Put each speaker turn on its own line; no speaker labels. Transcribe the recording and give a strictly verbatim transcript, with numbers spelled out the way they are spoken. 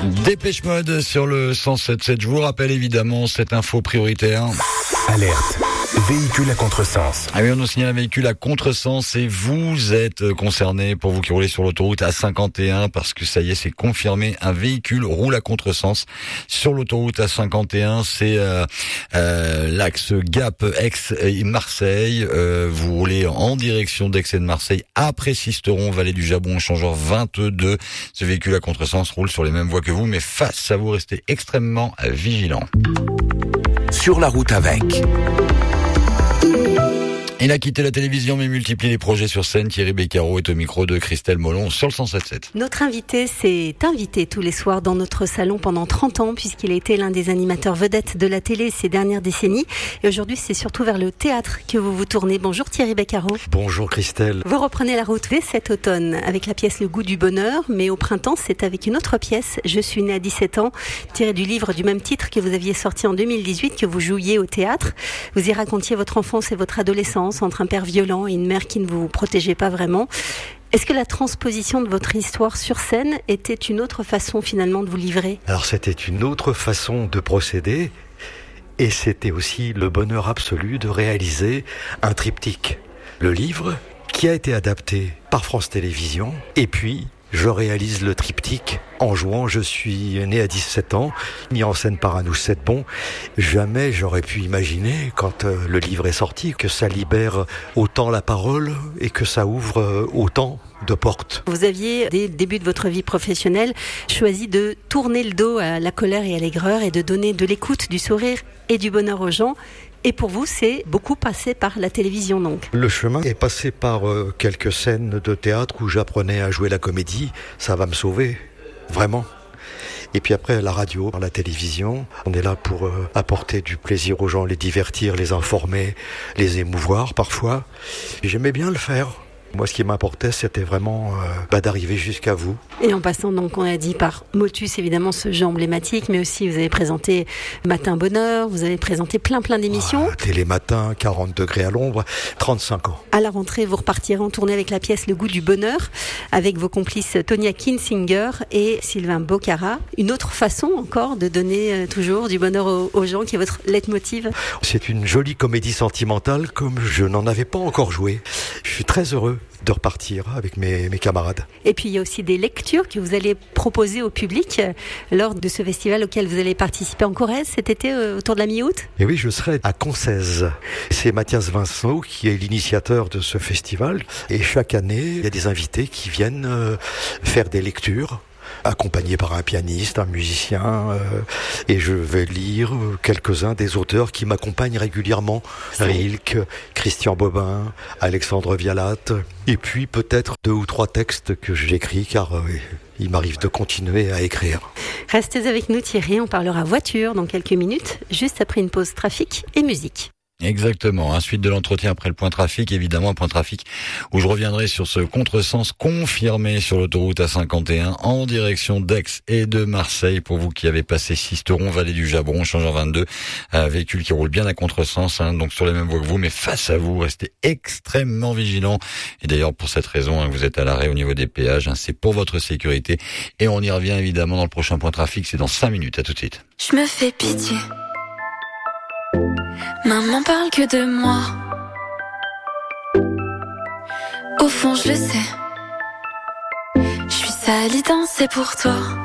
Dépêche Mode sur le cent sept virgule sept. Je vous rappelle évidemment cette info prioritaire.
Alerte. Véhicule à contresens.
Ah oui, on nous signale un véhicule à contresens et vous êtes concerné, pour vous qui roulez sur l'autoroute A cinquante et un, parce que ça y est, c'est confirmé, un véhicule roule à contresens sur l'autoroute A cinquante et un. C'est euh, euh, l'axe Gap, Aix et Marseille. Euh, vous roulez en direction d'Aix et de Marseille après Sisteron, vallée du Jabon, échangeur vingt-deux. Ce véhicule à contresens roule sur les mêmes voies que vous, mais face à vous, restez extrêmement vigilants.
Sur la route avec.
Il a quitté la télévision mais multiplie les projets sur scène. Thierry Beccaro est au micro de Christelle Molon sur le cent sept virgule sept.
Notre invité s'est invité tous les soirs dans notre salon pendant trente ans puisqu'il a été l'un des animateurs vedettes de la télé ces dernières décennies. Et aujourd'hui, c'est surtout vers le théâtre que vous vous tournez. Bonjour Thierry Beccaro.
Bonjour Christelle.
Vous reprenez la route dès cet automne avec la pièce Le goût du bonheur, mais au printemps, c'est avec une autre pièce, Je suis né à dix-sept ans, tirée du livre du même titre que vous aviez sorti en deux mille dix-huit, que vous jouiez au théâtre. Vous y racontiez votre enfance et votre adolescence entre un père violent et une mère qui ne vous protégeait pas vraiment. Est-ce que la transposition de votre histoire sur scène était une autre façon finalement de vous livrer ?
Alors c'était une autre façon de procéder et c'était aussi le bonheur absolu de réaliser un triptyque. Le livre qui a été adapté par France Télévisions et puis je réalise le triptyque en jouant Je suis né à dix-sept ans, mis en scène par Anoush Setbon. Jamais j'aurais pu imaginer, quand euh, le livre est sorti, que ça libère autant la parole et que ça ouvre euh, autant de portes.
Vous aviez, dès le début de votre vie professionnelle, choisi de tourner le dos à la colère et à l'aigreur et de donner de l'écoute, du sourire et du bonheur aux gens. Et pour vous, c'est beaucoup passé par la télévision, donc.
Le chemin est passé par euh, quelques scènes de théâtre où j'apprenais à jouer la comédie. Ça va me sauver, vraiment. Et puis après, la radio, la télévision, on est là pour euh, apporter du plaisir aux gens, les divertir, les informer, les émouvoir parfois. Et j'aimais bien le faire. Moi, ce qui m'importait, c'était vraiment euh, bah, d'arriver jusqu'à vous.
Et en passant, donc, on a dit par Motus, évidemment, ce jeu emblématique, mais aussi vous avez présenté Matin Bonheur, vous avez présenté plein plein d'émissions.
Ah, Télématin, quarante degrés à l'ombre, trente-cinq ans.
À la rentrée, vous repartirez en tournée avec la pièce Le goût du bonheur, avec vos complices Tonia Kinsinger et Sylvain Bocara. Une autre façon encore de donner euh, toujours du bonheur aux, aux gens, qui est votre leitmotiv.
C'est une jolie comédie sentimentale comme je n'en avais pas encore joué. Je suis très heureux de repartir avec mes, mes camarades.
Et puis il y a aussi des lectures que vous allez proposer au public lors de ce festival auquel vous allez participer en Corrèze cet été autour de la mi-août.
Et oui, je serai à Concèze. C'est Mathias Vincent qui est l'initiateur de ce festival. Et chaque année, il y a des invités qui viennent faire des lectures, accompagné par un pianiste, un musicien, euh, et je vais lire quelques-uns des auteurs qui m'accompagnent régulièrement. Rilke, Christian Bobin, Alexandre Vialat, et puis peut-être deux ou trois textes que j'écris, car euh, il m'arrive de continuer à écrire.
Restez avec nous Thierry, on parlera voiture dans quelques minutes, juste après une pause trafic et musique.
Exactement, hein, suite de l'entretien après le point trafic, évidemment un point trafic où je reviendrai sur ce contresens confirmé sur l'autoroute A cinquante et un en direction d'Aix et de Marseille. Pour vous qui avez passé Sisteron, vallée du Jabron, échangeur vingt-deux, un véhicule qui roule bien à contresens, hein, donc sur les mêmes voies que vous, mais face à vous, restez extrêmement vigilants. Et d'ailleurs pour cette raison, hein, vous êtes à l'arrêt au niveau des péages, hein, c'est pour votre sécurité. Et on y revient évidemment dans le prochain point trafic, c'est dans cinq minutes, à tout de suite.
Je me fais pitié. Maman parle que de moi. Au fond je le sais. Je suis salie danser pour toi.